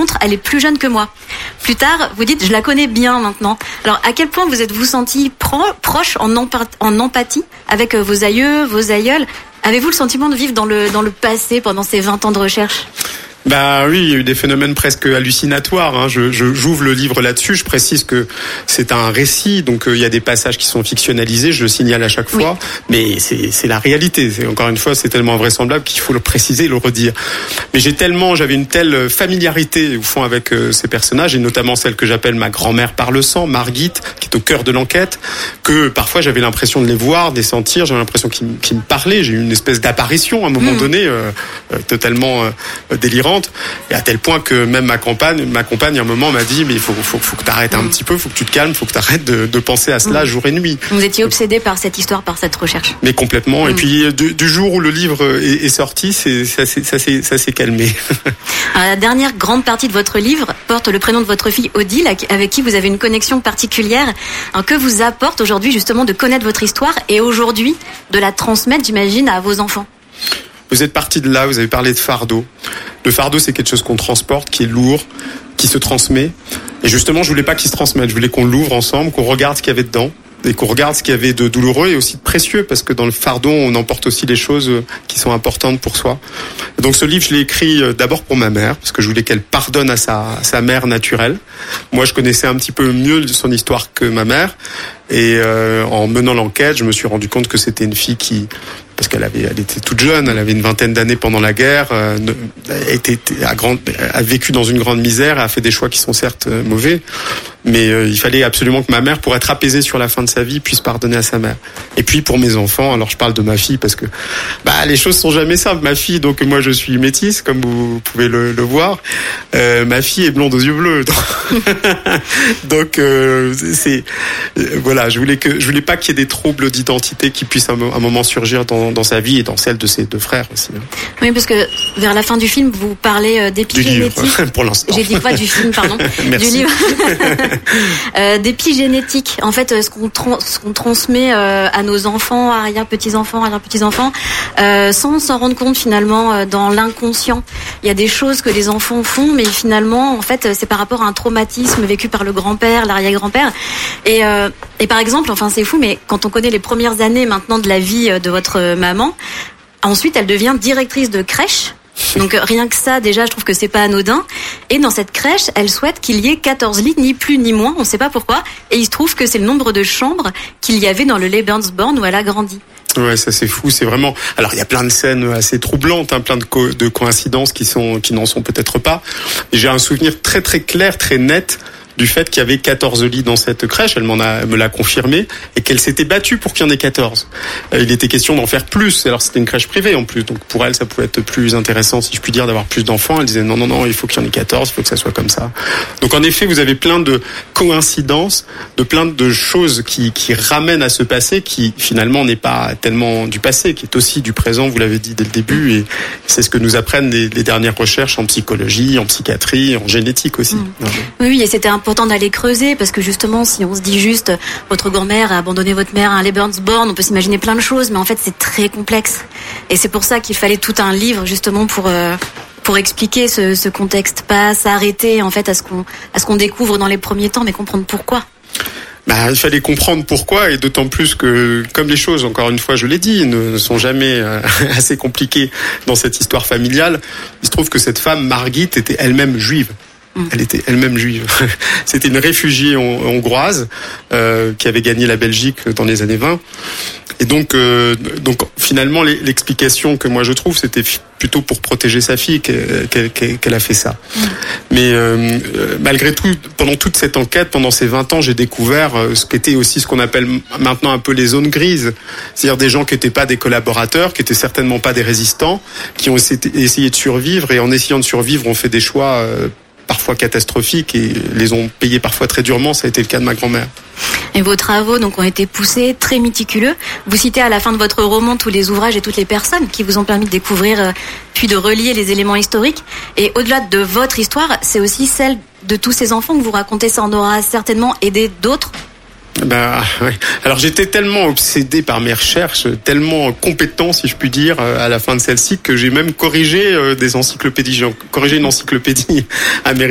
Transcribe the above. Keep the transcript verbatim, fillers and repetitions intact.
contre, elle est plus jeune que moi. Plus tard, vous dites, je la connais bien maintenant. Alors, à quel point vous êtes-vous senti pro- proche en, empa- en empathie avec vos aïeux, vos aïeuls? Avez-vous le sentiment de vivre dans le, dans le passé pendant ces vingt ans de recherche? Bah oui, il y a eu des phénomènes presque hallucinatoires. Hein. Je, je, j'ouvre le livre là-dessus. Je précise que c'est un récit, donc euh, il y a des passages qui sont fictionnalisés. Je le signale à chaque fois, oui. Mais c'est, c'est la réalité. C'est, encore une fois, c'est tellement invraisemblable qu'il faut le préciser et le redire. Mais j'ai tellement, j'avais une telle familiarité au fond avec euh, ces personnages, et notamment celle que j'appelle ma grand-mère par le sang, Margit, qui est au cœur de l'enquête, que parfois j'avais l'impression de les voir, de les sentir. J'avais l'impression qu'ils, qu'ils me parlaient. J'ai eu une espèce d'apparition à un moment mmh. donné, euh, euh, totalement euh, délirante. Et à tel point que même ma compagne, ma compagne à un moment m'a dit mais il faut, faut, faut que tu arrêtes un petit peu, faut que tu te calmes, faut que tu arrêtes de, de penser à cela mmh. jour et nuit. Vous étiez obsédé par cette histoire, par cette recherche. Mais complètement. Mmh. Et puis du, du jour où le livre est, est sorti, c'est, ça, c'est, ça, c'est, ça s'est calmé. Alors, la dernière grande partie de votre livre porte le prénom de votre fille Odile, avec qui vous avez une connexion particulière. Alors, que vous apporte aujourd'hui justement de connaître votre histoire et aujourd'hui de la transmettre, j'imagine, à vos enfants? Vous êtes parti de là, vous avez parlé de fardeau. Le fardeau, c'est quelque chose qu'on transporte, qui est lourd, qui se transmet. Et justement, je voulais pas qu'il se transmette. Je voulais qu'on l'ouvre ensemble, qu'on regarde ce qu'il y avait dedans, et qu'on regarde ce qu'il y avait de douloureux et aussi de précieux, parce que dans le fardeau, on emporte aussi les choses qui sont importantes pour soi. Et donc ce livre, je l'ai écrit d'abord pour ma mère, parce que je voulais qu'elle pardonne à sa, à sa mère naturelle. Moi, je connaissais un petit peu mieux son histoire que ma mère. Et euh, en menant l'enquête, je me suis rendu compte que c'était une fille qui... parce qu'elle avait, elle était toute jeune, elle avait une vingtaine d'années pendant la guerre, euh, était, a, grande, a vécu dans une grande misère, a fait des choix qui sont certes euh, mauvais, mais euh, il fallait absolument que ma mère, pour être apaisée sur la fin de sa vie, puisse pardonner à sa mère. Et puis pour mes enfants, alors je parle de ma fille parce que bah les choses sont jamais simples. Ma fille, donc moi je suis métisse, comme vous pouvez le, le voir. Euh, ma fille est blonde aux yeux bleus, donc euh, c'est euh, voilà, je voulais que je voulais pas qu'il y ait des troubles d'identité qui puissent à un moment surgir dans dans sa vie et dans celle de ses deux frères aussi. Oui, parce que vers la fin du film, vous parlez d'épigénétique. Pour l'instant. J'ai dit quoi du film, pardon. Merci. Du livre. euh, d'épigénétique. En fait, ce qu'on, tra- ce qu'on transmet euh, à nos enfants, arrière-petits-enfants, arrière-petits-enfants, euh, sans s'en rendre compte finalement euh, dans l'inconscient. Il y a des choses que les enfants font, mais finalement, en fait, c'est par rapport à un traumatisme vécu par le grand-père, l'arrière-grand-père. Et, euh, et par exemple, enfin c'est fou, mais quand on connaît les premières années maintenant de la vie de votre maman, ensuite elle devient directrice de crèche. Donc rien que ça, déjà, je trouve que c'est pas anodin. Et dans cette crèche, elle souhaite qu'il y ait quatorze lits, ni plus ni moins, on sait pas pourquoi. Et il se trouve que c'est le nombre de chambres qu'il y avait dans le Lebensborn où elle a grandi. Ouais, ça c'est fou, c'est vraiment. Alors il y a plein de scènes assez troublantes, hein, plein de, co- de coïncidences qui sont, qui n'en sont peut-être pas. Et j'ai un souvenir très très clair, très net du fait qu'il y avait quatorze lits dans cette crèche, elle m'en a, me l'a confirmé, et qu'elle s'était battue pour qu'il y en ait quatorze. Il était question d'en faire plus, alors c'était une crèche privée en plus, donc pour elle ça pouvait être plus intéressant, si je puis dire, d'avoir plus d'enfants. Elle disait non, non, non, il faut qu'il y en ait quatorze, il faut que ça soit comme ça. Donc en effet, vous avez plein de coïncidences, de plein de choses qui, qui ramènent à ce passé qui finalement n'est pas tellement du passé, qui est aussi du présent, vous l'avez dit dès le début, et c'est ce que nous apprennent les, les dernières recherches en psychologie, en psychiatrie, en génétique aussi. Mmh. Oui, oui, et c'était un important d'aller creuser, parce que justement, si on se dit juste votre grand-mère a abandonné votre mère à un Lebensborn, on peut s'imaginer plein de choses, mais en fait c'est très complexe. Et c'est pour ça qu'il fallait tout un livre justement pour euh, pour expliquer ce, ce contexte, pas s'arrêter en fait à ce qu'on à ce qu'on découvre dans les premiers temps, mais comprendre pourquoi. Bah, il fallait comprendre pourquoi, et d'autant plus que, comme les choses, encore une fois, je l'ai dit, ne, ne sont jamais euh, assez compliquées dans cette histoire familiale. Il se trouve que cette femme, Margit, était elle-même juive. Elle était elle-même juive. C'était une réfugiée hongroise euh, qui avait gagné la Belgique dans les années vingt. Et donc, euh, donc finalement, l'explication que moi je trouve, c'était plutôt pour protéger sa fille qu'elle, qu'elle, qu'elle a fait ça. Mmh. Mais euh, malgré tout, pendant toute cette enquête, pendant ces vingt ans, j'ai découvert ce qu'était aussi ce qu'on appelle maintenant un peu les zones grises. C'est-à-dire des gens qui n'étaient pas des collaborateurs, qui n'étaient certainement pas des résistants, qui ont essayé de survivre, et en essayant de survivre, ont fait des choix euh, parfois catastrophiques et les ont payés parfois très durement. Ça a été le cas de ma grand-mère. Et vos travaux donc ont été poussés, très méticuleux. Vous citez à la fin de votre roman tous les ouvrages et toutes les personnes qui vous ont permis de découvrir euh, puis de relier les éléments historiques. Et au-delà de votre histoire, c'est aussi celle de tous ces enfants que vous racontez. Ça en aura certainement aidé d'autres. Bah, ouais. Alors j'étais tellement obsédé par mes recherches, tellement compétent si je puis dire à la fin de celle-ci, que j'ai même corrigé des encyclopédies. J'ai corrigé une encyclopédie américaine